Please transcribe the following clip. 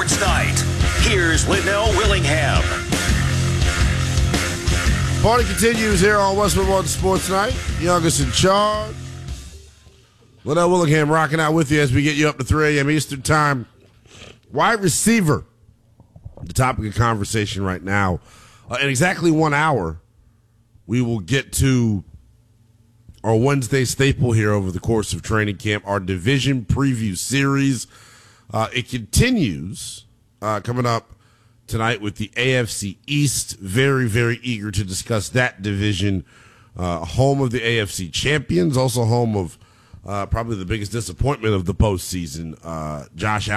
Sports Night. Here's Linnell Willingham. Party continues here on Westwood One Sports Night. Youngest in charge. Linnell Willingham rocking out with you as we get you up to 3 a.m. Eastern Time. Wide receiver, the topic of conversation right now. In exactly 1 hour, we will get to our Wednesday staple here over the course of training camp, our division preview series. It continues coming up tonight with the AFC East. Very, very eager to discuss that division. Home of the AFC champions, also home of probably the biggest disappointment of the postseason, Josh Allen.